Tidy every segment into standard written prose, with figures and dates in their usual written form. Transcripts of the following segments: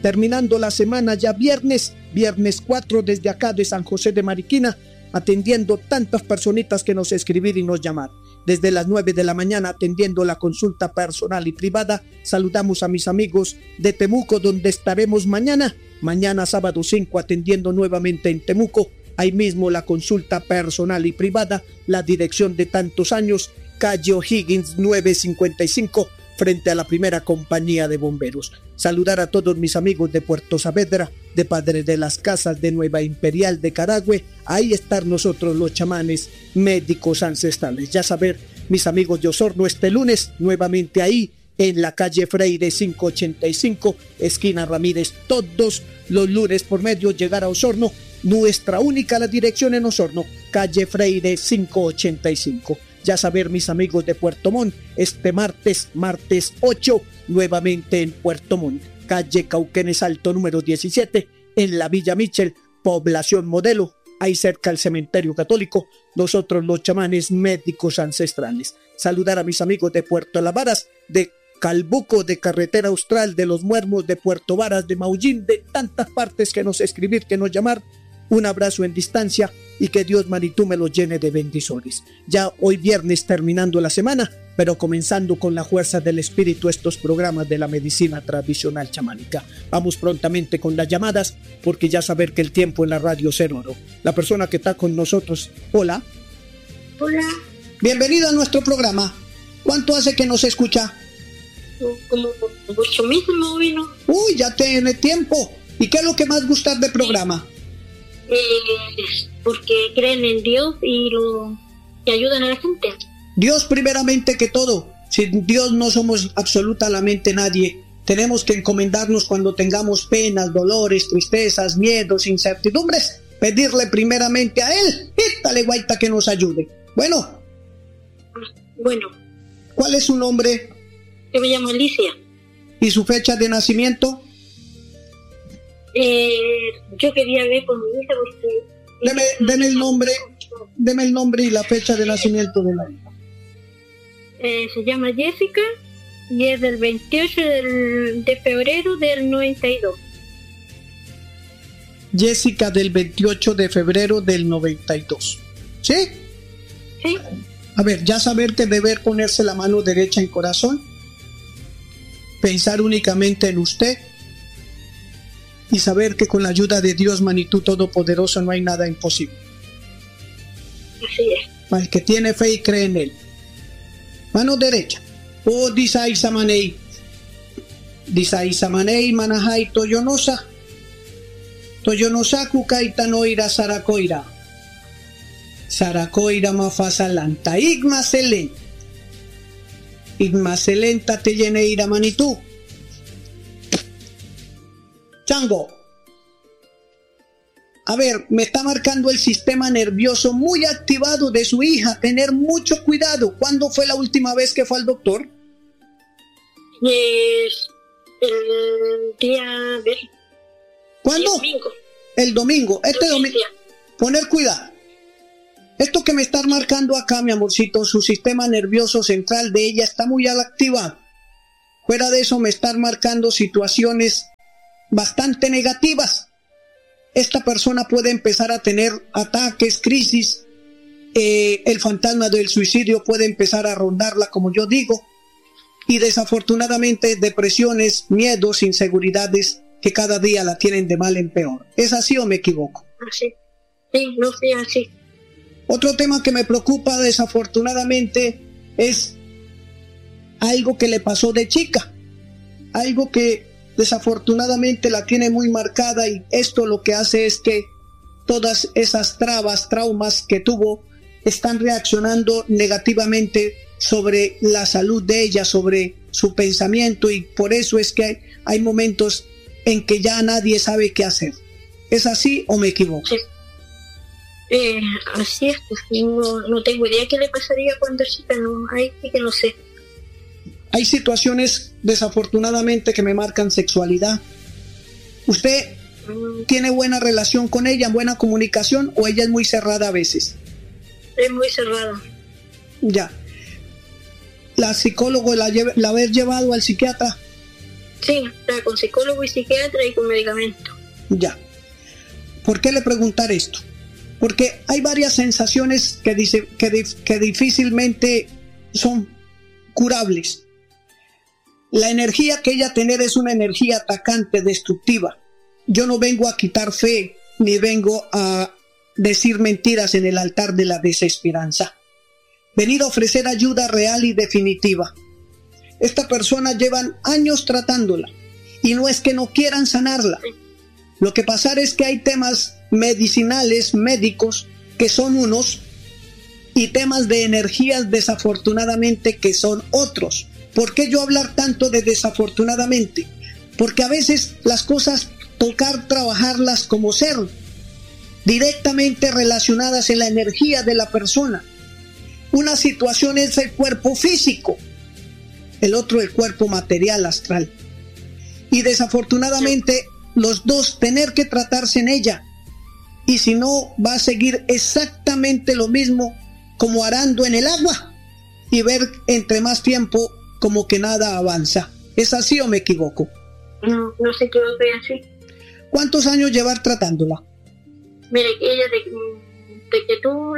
terminando la semana ya viernes 4 desde acá de San José de Mariquina, atendiendo tantas personitas que nos escribir y nos llamar. Desde las 9 de la mañana atendiendo la consulta personal y privada. Saludamos a mis amigos de Temuco, donde estaremos mañana sábado 5, atendiendo nuevamente en Temuco. Ahí mismo la consulta personal y privada, la dirección de tantos años, calle O'Higgins 955, frente a la primera compañía de bomberos. Saludar a todos mis amigos de Puerto Saavedra, de Padre de las Casas, de Nueva Imperial, de Carahue. Ahí estar nosotros los chamanes médicos ancestrales. Ya saber, mis amigos de Osorno, este lunes nuevamente ahí en la calle Freire 585, esquina Ramírez, todos los lunes por medio llegar a Osorno. Nuestra única la dirección en Osorno, calle Freire 585. Ya saber, mis amigos de Puerto Montt, este martes 8, nuevamente en Puerto Montt, calle Cauquenes Alto número 17, en la Villa Michel, población modelo, ahí cerca al cementerio católico, nosotros los chamanes médicos ancestrales. Saludar a mis amigos de Puerto Las Varas, de Calbuco, de Carretera Austral, de Los Muermos, de Puerto Varas, de Maullín, de tantas partes que nos escribir, que nos llamar. Un abrazo en distancia y que Dios Manitú me lo llene de bendiciones. Ya hoy viernes terminando la semana, pero comenzando con la fuerza del espíritu estos programas de la medicina tradicional chamánica. Vamos prontamente con las llamadas, porque ya saber que el tiempo en la radio es oro. La persona que está con nosotros, hola. Hola. Bienvenido a nuestro programa. ¿Cuánto hace que nos escucha? Como 8 meses más o menos. Uy, ya tiene tiempo. ¿Y qué es lo que más gusta del programa? Porque creen en Dios y ayudan a la gente. Dios primeramente que todo. Sin Dios no somos absolutamente nadie. Tenemos que encomendarnos cuando tengamos penas, dolores, tristezas, miedos, incertidumbres. Pedirle primeramente a Él. Dale guaita que nos ayude. Bueno. ¿Cuál es su nombre? Yo me llamo Alicia. ¿Y su fecha de nacimiento? Yo quería ver con mi hija porque... Deme el nombre y la fecha de nacimiento de la hija. Se llama Jessica y es del 28 de febrero del 92. Jessica del 28 de febrero del 92. ¿Sí? Sí. A ver, ya saber que deber ponerse la mano derecha en corazón, pensar únicamente en usted y saber que con la ayuda de Dios Manitú Todopoderoso no hay nada imposible. Así es. Al que tiene fe y cree en Él. Mano derecha. O disai samanei manahai toyonosa kukaita noira sarakoira mafasalanta igmaselenta te lleneira Manitú. Chango, a ver, me está marcando el sistema nervioso muy activado de su hija. Tener mucho cuidado. ¿Cuándo fue la última vez que fue al doctor? El día de... ¿Cuándo? El domingo. Este domingo. Poner cuidado. Esto que me está marcando acá, mi amorcito, su sistema nervioso central de ella está muy activado. Fuera de eso me están marcando situaciones bastante negativas. Esta persona puede empezar a tener ataques, crisis, el fantasma del suicidio puede empezar a rondarla, como yo digo, y desafortunadamente depresiones, miedos, inseguridades que cada día la tienen de mal en peor. ¿Es así o me equivoco? Así. Sí, no sé, así. Otro tema que me preocupa desafortunadamente es algo que le pasó de chica, algo que desafortunadamente la tiene muy marcada, y esto lo que hace es que todas esas traumas que tuvo están reaccionando negativamente sobre la salud de ella, sobre su pensamiento, y por eso es que hay momentos en que ya nadie sabe qué hacer. ¿Es así o me equivoco? Sí. Así es, pues no tengo idea qué le pasaría cuando chica, no, ahí sí que no sé. Hay situaciones desafortunadamente que me marcan sexualidad. ¿Usted tiene buena relación con ella, buena comunicación, o ella es muy cerrada a veces? Es muy cerrada. Ya. ¿La psicóloga la haber llevado al psiquiatra? Sí, está con psicólogo y psiquiatra y con medicamento. Ya. ¿Por qué le preguntar esto? Porque hay varias sensaciones que difícilmente son curables. La energía que ella tiene es una energía atacante, destructiva. Yo no vengo a quitar fe, ni vengo a decir mentiras en el altar de la desesperanza. Venir a ofrecer ayuda real y definitiva. Esta persona llevan años tratándola y no es que no quieran sanarla. Lo que pasa es que hay temas medicinales, médicos, que son unos, y temas de energías desafortunadamente que son otros. ¿Por qué yo hablar tanto de desafortunadamente? Porque a veces las cosas tocar trabajarlas como ser, directamente relacionadas en la energía de la persona. Una situación es el cuerpo físico, el otro el cuerpo material, astral. Y desafortunadamente los dos tener que tratarse en ella. Y si no, va a seguir exactamente lo mismo como arando en el agua y ver entre más tiempo como que nada avanza. ¿Es así o me equivoco? No se equivoca, así. ¿Cuántos años llevar tratándola? Mire, ella de que tuvo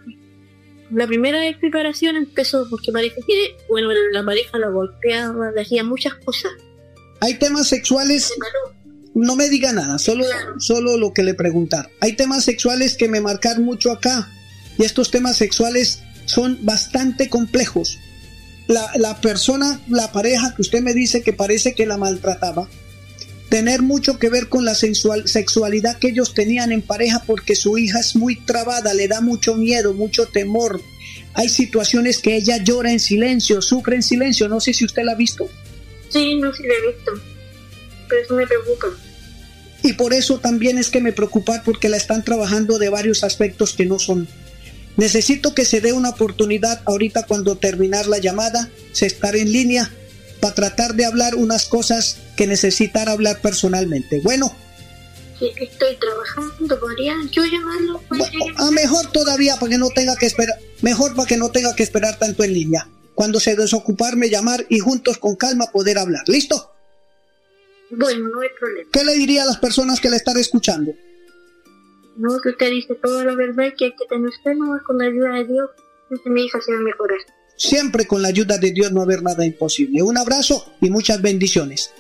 la primera preparación empezó porque parece que, bueno, la pareja la golpeaba, le hacía muchas cosas. Hay temas sexuales, no me diga nada, solo lo que le preguntar. Hay temas sexuales que me marcan mucho acá y estos temas sexuales son bastante complejos. La persona, la pareja que usted me dice que parece que la maltrataba, tener mucho que ver con la sexualidad que ellos tenían en pareja porque su hija es muy trabada, le da mucho miedo, mucho temor. Hay situaciones que ella llora en silencio, sufre en silencio, no sé si usted la ha visto. Sí, no, sí la he visto, pero eso me preocupa. Y por eso también es que me preocupa porque la están trabajando de varios aspectos que no son. Necesito que se dé una oportunidad ahorita cuando terminar la llamada, se estar en línea para tratar de hablar unas cosas que necesitar hablar personalmente. Bueno. Sí, estoy trabajando, podría yo llamarlo. Mejor todavía para que no tenga que esperar, mejor para que no tenga que esperar tanto en línea. Cuando se desocuparme llamar y juntos con calma poder hablar. ¿Listo? Bueno, no hay problema. ¿Qué le diría a las personas que le están escuchando? No, que usted dice toda la verdad, que hay que tener usted nomás con la ayuda de Dios, que mi hija se va a mejorar. Siempre con la ayuda de Dios no va a haber nada imposible. Un abrazo y muchas bendiciones.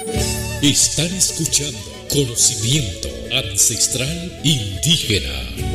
Están escuchando Conocimiento Ancestral Indígena.